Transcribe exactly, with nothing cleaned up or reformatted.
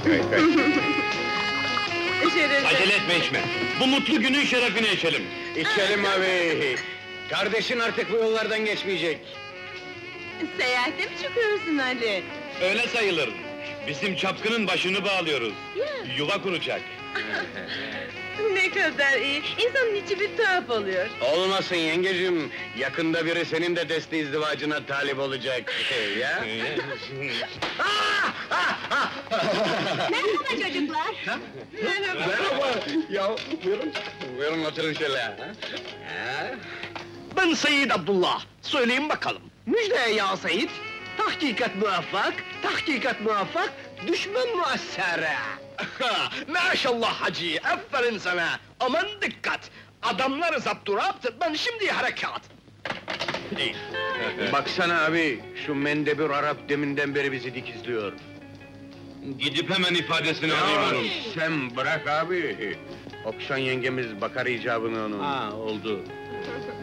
kay, kay. Şerefe. Acele etme içme. Bu mutlu günün şerefine içelim. İçelim abi! Kardeşin artık bu yollardan geçmeyecek. Seyahate mi çıkıyorsun Ali? Öyle sayılır. Bizim çapkının başını bağlıyoruz. Ya. Yuva kuracak. Ne kadar iyi. İnsanın içi bir tuhaf oluyor. Olmasın yengecim, yakında biri senin de deste izdivacına talip olacak. Ya? Merhaba çocuklar. Merhaba. Merhaba! Ya, buyurun. Buyurun oturun şöyle. Ha? Ha? Ben Seyyid Abdullah, söyleyin bakalım. Müjde ya Seyyid! Tahkikat muvaffak, tahkikat muvaffak, düşman muassere! Maşallah hacı, aferin sana! Aman dikkat! Adamları zapturapt, ben şimdi harekat! Baksana abi, şu mendebur Arap deminden beri bizi dikizliyor. Gidip hemen ifadesini Ya, alayım onun. sen bırak abi! Okşan yengemiz bakar icabına onun. Ha, oldu.